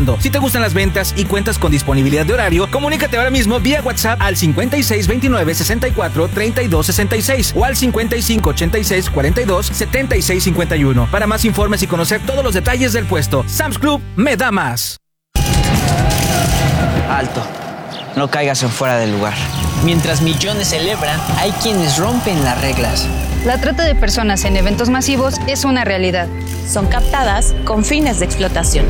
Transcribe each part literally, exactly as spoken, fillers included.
Si te gustan las ventas y cuentas con disponibilidad de horario, comunícate ahora mismo vía WhatsApp al cincuenta y seis veintinueve sesenta y cuatro treinta y dos sesenta y seis o al cincuenta y cinco ochenta y seis cuarenta y dos setenta y seis cincuenta y uno para más informes y conocer todos los detalles del puesto. Sam's Club me da más. Alto, no caigas en fuera del lugar. Mientras millones celebran, hay quienes rompen las reglas. La trata de personas en eventos masivos es una realidad. Son captadas con fines de explotación.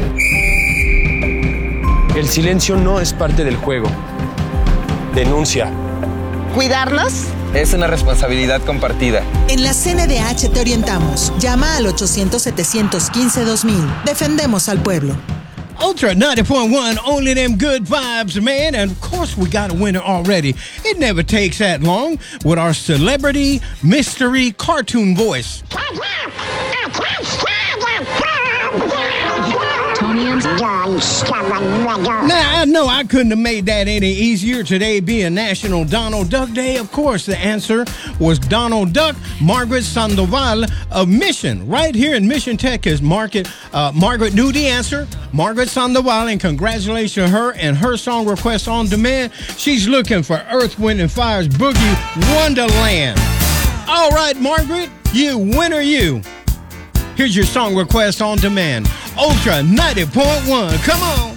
El silencio no es parte del juego. Denuncia. ¿Cuidarnos? Es una responsabilidad compartida. En la C N D H te orientamos. Llama al ochocientos setecientos quince dos mil. Defendemos al pueblo. Ultra ninety point one, only them good vibes, man. And of course, we got a winner already. It never takes that long with our celebrity mystery cartoon voice. Now, I know I couldn't have made that any easier. Today being National Donald Duck Day, of course, the answer was Donald Duck. Margaret Sandoval of Mission, right here in Mission, Texas. Market, uh, Margaret knew the answer. Margaret Sandoval, and congratulations to her and her song request on demand. She's looking for Earth, Wind, and Fire's Boogie Wonderland. All right, Margaret, you winner, you. Here's your song request on demand. Ultra ninety point one. Come on.